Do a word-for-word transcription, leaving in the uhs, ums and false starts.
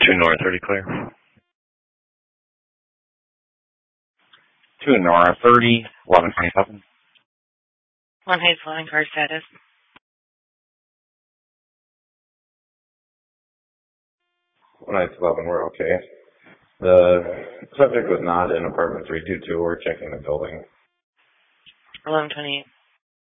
Two north, thirty clear. Two north, thirty, eleven twenty-seven. One Heights loading car status. One Heights eleven, we're okay. The subject was not in apartment three two two. We're checking the building. eleven twenty-eight.